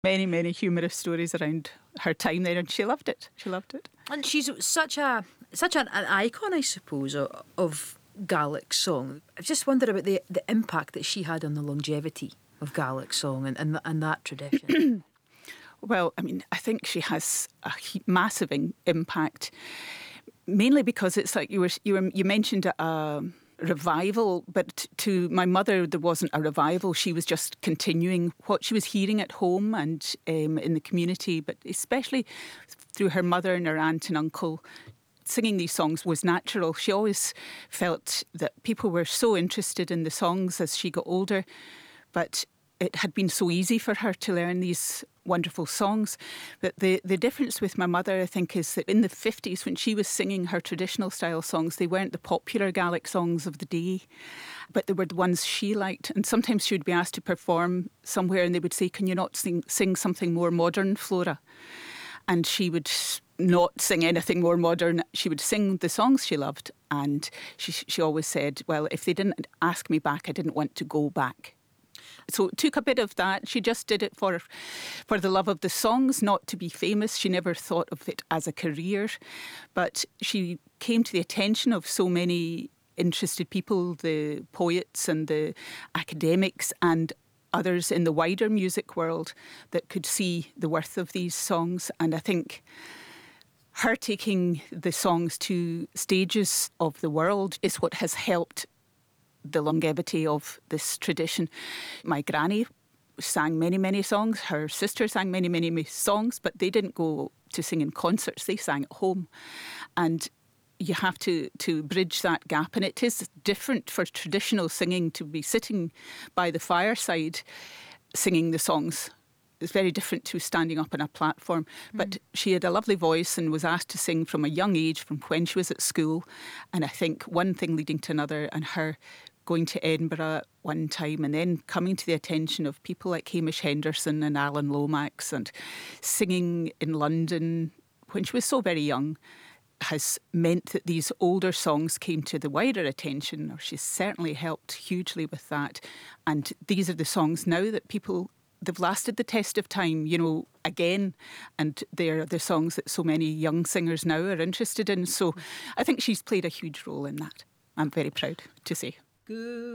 Many, many humorous stories around her time there, and she loved it. She loved it. And she's such an icon, I suppose, of Gaelic song. I just wonder about the impact that she had on the longevity of Gaelic song and that tradition. Well, I mean, I think she has a massive impact, mainly because it's like you mentioned a revival, but to my mother there wasn't a revival. She was just continuing what she was hearing at home and in the community, but especially through her mother and her aunt and uncle. Singing these songs was natural. She always felt that people were so interested in the songs as she got older, but it had been so easy for her to learn these wonderful songs. But the difference with my mother, I think, is that in the 50s, when she was singing her traditional style songs, they weren't the popular Gaelic songs of the day, but they were the ones she liked. And sometimes she would be asked to perform somewhere and they would say, "Can you not sing something more modern, Flora?" And she would not sing anything more modern. She would sing the songs she loved. And she always said, well, if they didn't ask me back, I didn't want to go back. So it took a bit of that. She just did it for the love of the songs, not to be famous. She never thought of it as a career. But she came to the attention of so many interested people, the poets and the academics and others in the wider music world that could see the worth of these songs. And I think her taking the songs to stages of the world is what has helped the longevity of this tradition. My granny sang many, many songs. Her sister sang many, many songs, but they didn't go to sing in concerts. They sang at home. And you have to bridge that gap. And it is different for traditional singing to be sitting by the fireside singing the songs. It's very different to standing up on a platform. But she had a lovely voice and was asked to sing from a young age, from when she was at school. And I think one thing leading to another, and her going to Edinburgh one time and then coming to the attention of people like Hamish Henderson and Alan Lomax and singing in London when she was so very young, has meant that these older songs came to the wider attention, or she's certainly helped hugely with that. And these are the songs now that they've lasted the test of time, again, and they're the songs that so many young singers now are interested in. So I think she's played a huge role in that. I'm very proud to say. Good.